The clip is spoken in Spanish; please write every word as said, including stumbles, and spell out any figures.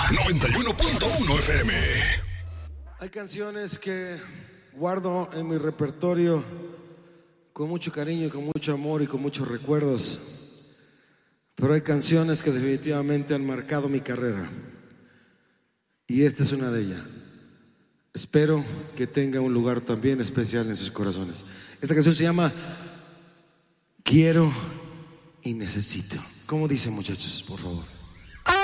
noventa y uno punto uno F M. Hay canciones que guardo en mi repertorio con mucho cariño, con mucho amor y con muchos recuerdos. Pero hay canciones que definitivamente han marcado mi carrera. Y esta es una de ellas. Espero que tenga un lugar también especial en sus corazones. Esta canción se llama Quiero y Necesito. ¿Cómo dicen, muchachos? Por favor.